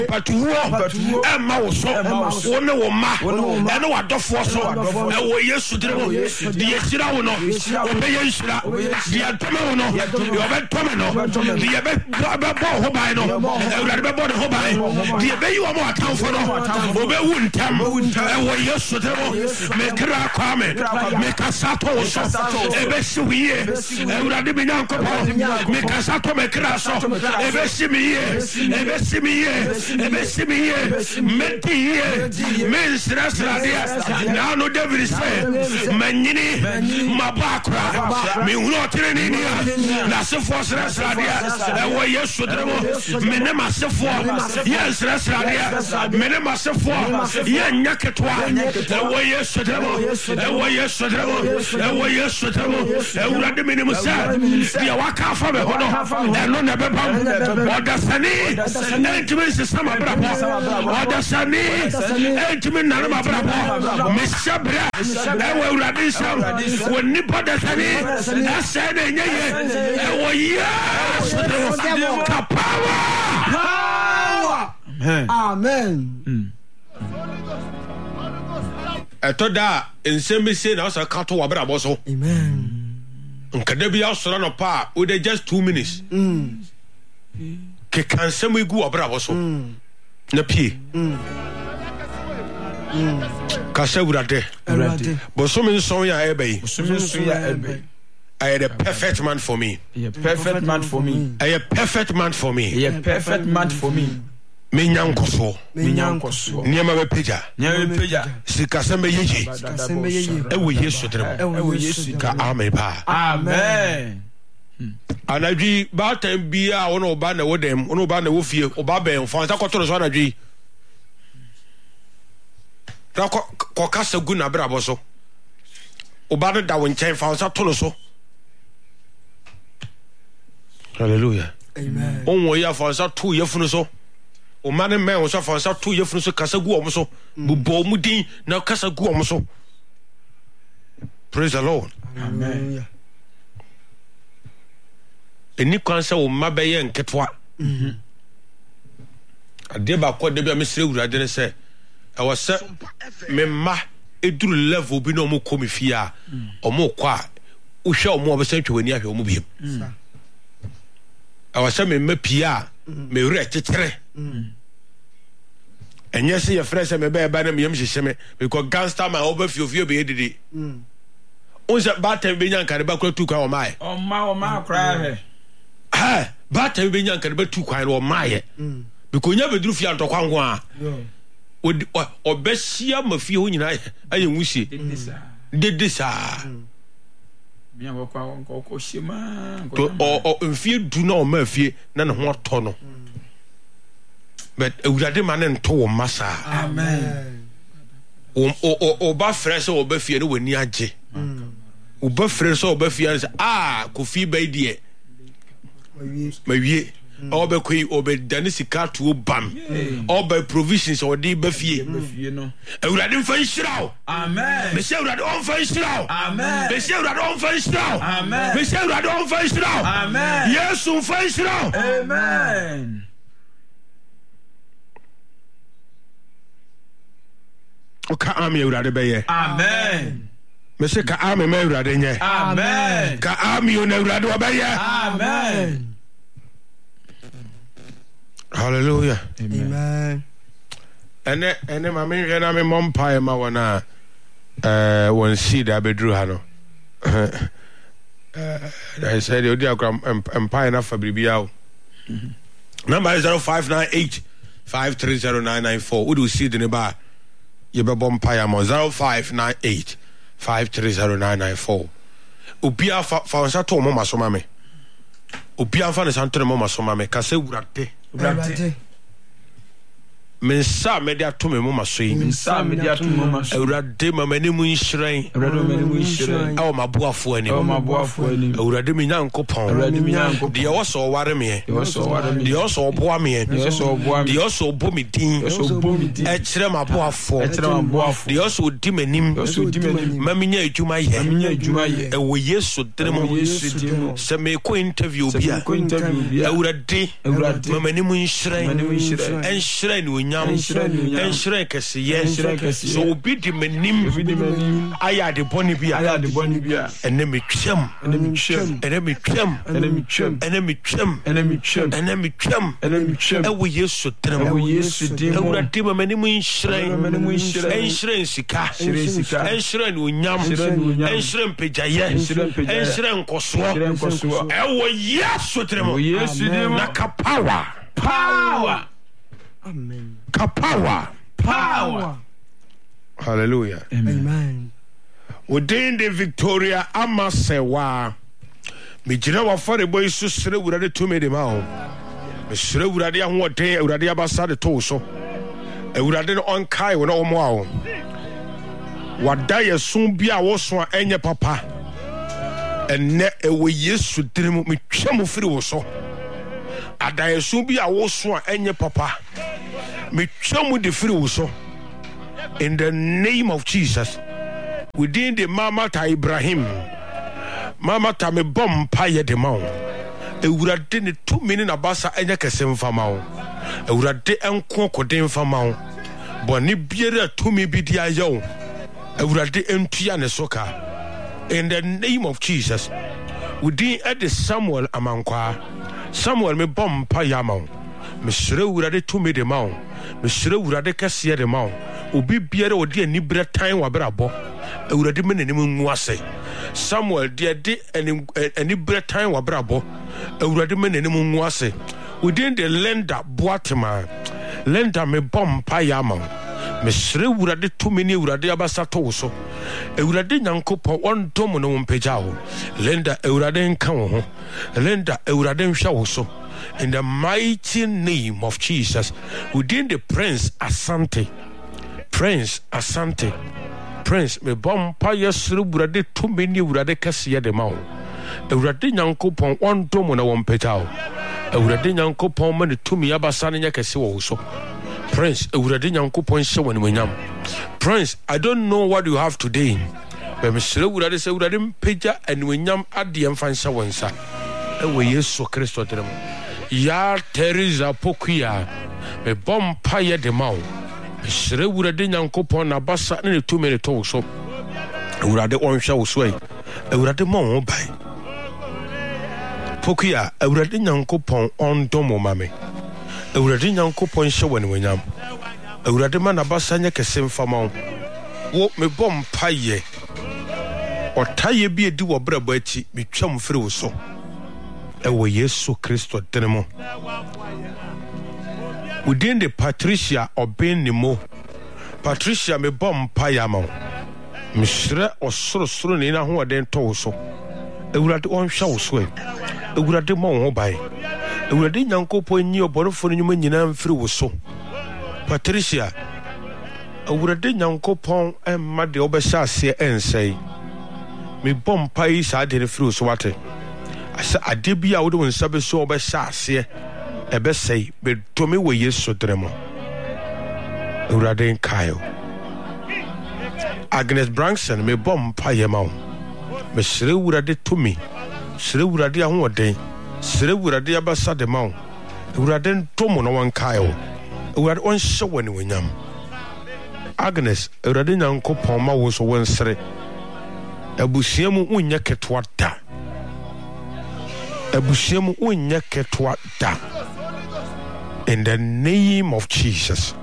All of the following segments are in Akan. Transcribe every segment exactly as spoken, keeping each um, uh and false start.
patuwo emma wo so wo ne wo ma ene wadofo so e wo Yesu dire wo di yesira wo no obe yesira di atome wo no yo be tome no di be be bo ho bai no e be bo ho bai di be yi wo mo atamfo no obe wu ntam e wo Yesu dire wo me kra kwa me me kasato wo so e be si wiye e urade be nyanko me kasato me kra so e be si mi ye e be si mi ye e be si mi ye meti ye me stress radia na no David say manyini mabakra me hunu otere ni ni na se for stress radia e wo Yesu dremo me ne masefo ye stress radia me ne masefo ye nyaketwa e wo Yesu dremo e wo Yesu dremo e wo Yesu dremo e urade me ne musa dia waka fa me hono e no na bebam odasani entimi se sama brabo odasani entimi na ma brabo me sabra e wo urade sam woni podasani asa na nyeye e wo Yesu dremo ka power amen etoda ensemi se na so ka to wa brabo so amen nkada bi asoro no pa o de just two minutes mm ke kansem igu obrabo so na pie mm mm ka sewurade urade bo so me nso ya ebe so me nso ya ebe I am a perfect man for me. A perfect man for me. I am a perfect man for me. A perfect man for me. Me nyankoso. Me nyankoso. Niema be peja. Niema be peja. Sikasembe yeji. Sikasembe yeji. Ewe Yesu dremo. Ewe Yesu ka amen pa. Amen. Anadwi ba tan bia wono ba na wodem, wono ba na wofie, oba ben fa nta kotoro so anadwi. Ra ko ko kasa gu na brabo so. Oba no da won chen fa nta tolo so. Hallelujah. Amen. On wo ya fa nta to yefunu so. O man men wo so fa nta to yefunu so kasa gu omo so. Bubo mu din na kasa gu omo so. Praise the Lord. Amen. Eni kwanse wo mabeye nketwa mhm ade ba ko de bia mesre urade ne se e wo se me ma eduru level bi no mo komi fia o mo kwa wo hwe o mo obese twani ahwe o mo biem e wo se me ma pia me wure tetere enye se ye frese me ba ba na me yem hyehyeme because gangster man over fio fio be edidi onse ba tem be nyanka de ba kwa tu kwa o mai o ma o ma kra he ha ba ta be nyanka de tu kwan ro maaye because nya beduru fi antokwa ngo a o obehia mafie ho nyina aye nwusie dede sa mi an kwa ko ko shima o o mfie du na o mafie na ne ho to no but ewurade ma ne nto wo masa amen o o o ba fresh o ba fie no wani age o ba fresh o ba fie ah ko fi ba die mawie all be koi obe danisika to bam all by provisions or di bafie no ewurade mfa nhyiraw amen me say ewurade on fa nhyiraw amen me say ewurade on fa nhyiraw amen me say ewurade on fa nhyiraw amen yesu mfa nhyiraw amen o ka am ewurade be ye amen me say ka am me ewurade nye amen ka am yo na ewurade o be ye amen. Hallelujah. Amen. Ene ene ma me hwe na me mompa e ma wona eh won seed abedru ha no. Eh I said odi akra empire na fa bibia o. Number is zero five nine eight five three zero nine nine four. Udu seed ne ba ye be bompa ya mo zero five nine eight five three zero nine nine four. Obia fa fa nsa to mo maso ma me. Obia fa ne santo mo maso ma me ka se wurade Urate. mensa media to me mama so yi mensa media to mama so awurade mama ni mu nhyiren awurade mama ni mu nhyiren awo maboafo ani awo maboafo ani awurade mi nyankopon awurade mi nyankopon de wo so ware me de wo so ware me de wo so boa me de wo so boa me de wo so bo mi din de wo so bo mi din e kire maboafo e kire maboafo de wo so di manim de wo so di manim mami nya adwuma ye mami nya adwuma ye e wo Yesu dremo Yesu dremo se me ko interview bia ko interview bia awurade awurade mama ni mu nhyiren mama ni mu nhyiren en nhyiren ni onyam en nhyiren kesiye so obi di manim obi di manim aya de boni bia aya de boni bia ene me twam ene me twam ene me twam ene me twam ene me twam ene me twam ene me twam ene me twam e wo Yesu dremo e wo Yesu dremo awurade mama ni mu nhyiren mama ni mu nhyiren en nhyiren sika nhyiren sika en nhyiren ni onyam en nhyiren pejaye en nhyiren koso e wo Yesu dremo Yesu dremo na kapawa power amen kapawa power hallelujah amen within the Victoria Amasewa me jina wa fare boy su sere wurade to me de ma ho me sere wurade ahoden wurade abasa de to so e wurade no on kai wo na wo mo a wo wada yesun bia wo so a enye papa enne e wo Yesu dirim me twam firi wo so ada yesun bia wo so a enye papa me twam de firi wo so in the name of Jesus. Within the Mama ta Ibrahim Mama ta me bom paye de mawo ewurade ne two mini na basa enya kese mfa mawo ewurade enko kode mfa mawo boni biere to me bi dia yo ewurade entua ne soka in the name of Jesus. Within at Samuel amankwa Samuel me bom paye mawo me sere ewurade to me de mawo me sere ewurade kese de mawo obi biere odi ani bre tan wa brabo awurade me nanim ngu ase Samuel de de ani bre tan wa brabo awurade me nanim ngu ase within the lender boatema lender me bom pa yama me sere awurade to me ni awurade abasa to so awurade nyankopon on dom no mpagya ho lender awurade nka wo ho lender awurade nhwa wo so in the mighty name of Jesus. Within the Prince Asante Prince Asante Prince me bom pa yesru burade to meni urade kase de mawo urade nyankopon on dom na won petao urade nyankopon ma ne tumi abasa ne nyakase wo so Prince urade nyankopon hye woni manyam Prince I don't know what you have today but me sre urade se urade mpagya anwanyam ade mfa hye wonsa e wo Yesu Kristo dem ya Teresa Pokuya me bom pa ye de mawo sere wurade nyankopon na basa ne to me to so wurade onhwa wo so ai wurade mo ho bai Pokuya wurade nyankopon on domo mame wurade nyankopon hye woni wanyam wurade ma na basa nya kese mfama wo me bom paye otaye bi edi wo brabo achi metwam firi wo so e wo Yesu Kristo denemo within the Patricia Oben Nimo Patricia me bom payama misre osoro soro ni na ho den to so ewurade onhwa wo so ewurade mo ho bai ewurade nyankopon nyi oborofo nyuma nyina mfiri wo so Patricia ewurade nyankopon emma de obehya ase ensei me bom pai sa de firi wo so wate asa ade bia wo de won sabe so obehya ase ebe say be to me we Yesu dremo urade nkayo Agnes Branson me bom paye ma me sere urade to me sere urade ahoden sere urade abasa de ma urade ntomo no wankayo urade on hye woni wanyam Agnes urade nyankopon ma wo so wonsere abusiamu unya ketwa da abusiamu unya ketwa da in the name of Jesus.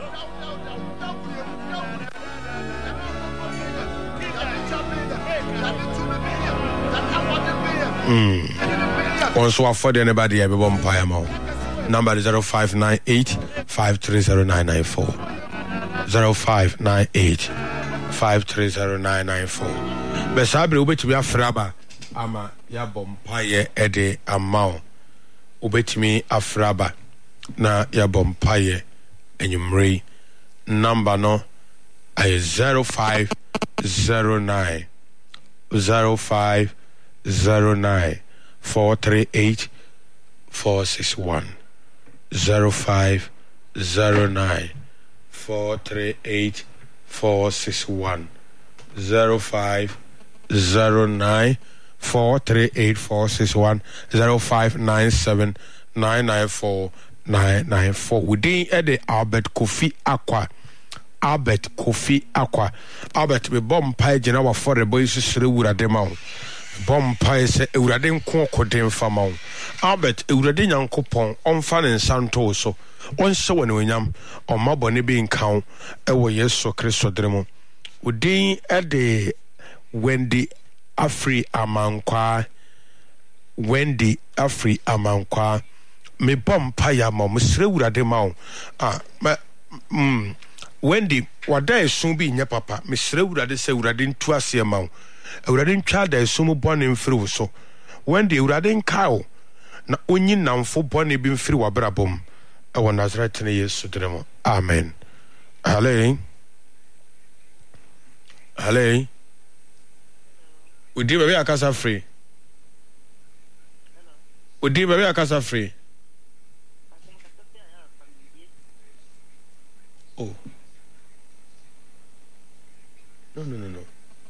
Mm. Also, afford anybody a bomb payamo. Number zero five nine eight five three zero nine nine four. Zero five nine eight five three zero nine nine four. Besabre ubetimi afraba ama ya bomb paye ede amount. Ubetimi afraba na ya bompaye enyumre number no ay zero five zero nine zero five zero nine four three eight four six one zero five zero nine four three eight four six one zero five zero nine four three eight four six one zero five nine seven nine nine four nine nine four. Within Eddie Albert Kofi Aqua Albert Kofi Aqua Albert be bomb pie general for the boys sere wurade ma wo bomb pie se ewurade nko kodem fama wo Albert ewurade nyankopon onfa ne nsanto so onse woni onyam omabone bi nkan ewo Yesu Kristo dremo. Within Eddie Wendy Afri Amankwa Wendy Afri Amankwa me bomb pie ma mo sere wurade ma wo ah ma mm Wendy wada esun bi nya papa me sere wurade se wurade ntu ase ma wo wurade ntwa da esun mo bone mfiri wo so Wendy wurade nka wo na onyi namfo bone bi mfiri wabrabom e wo Nazareth ne Yesu dremo. Amen. Hallelujah. Hallelujah. Udi baby akasa free. Udi baby akasa free. Oh. No, no, no, no.